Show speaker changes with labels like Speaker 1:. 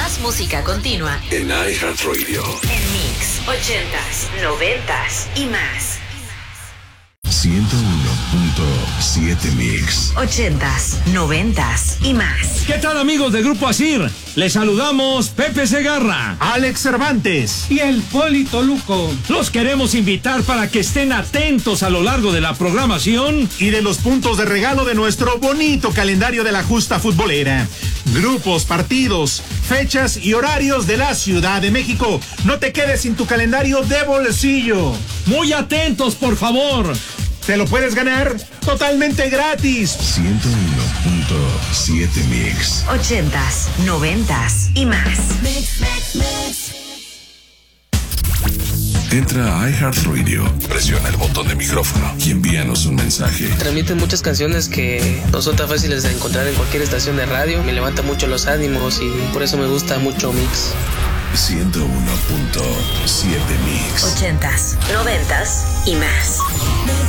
Speaker 1: Más música continua
Speaker 2: en iHeartRadio.
Speaker 1: En Mix 80s, 90s y más.
Speaker 2: 101.7 Mix.
Speaker 1: 80s, 90s y más.
Speaker 3: ¿Qué tal, amigos de Grupo Asir? Les saludamos Pepe Segarra,
Speaker 4: Alex Cervantes
Speaker 5: y el Polito Luco.
Speaker 3: Los queremos invitar para que estén atentos a lo largo de la programación
Speaker 4: y de los puntos de regalo de nuestro bonito calendario de la justa futbolera. Grupos, partidos, fechas y horarios de la Ciudad de México. No te quedes sin tu calendario de bolsillo.
Speaker 3: Muy atentos, por favor.
Speaker 4: Te lo puedes ganar totalmente gratis.
Speaker 2: 101.7 Mix.
Speaker 1: 80s, 90s y más.
Speaker 2: Entra a iHeartRadio, presiona el botón de micrófono y envíanos un mensaje.
Speaker 6: Transmiten muchas canciones que no son tan fáciles de encontrar en cualquier estación de radio. Me levanta mucho los ánimos y por eso me gusta mucho Mix.
Speaker 2: 101.7 Mix.
Speaker 1: 80s, 90s y más.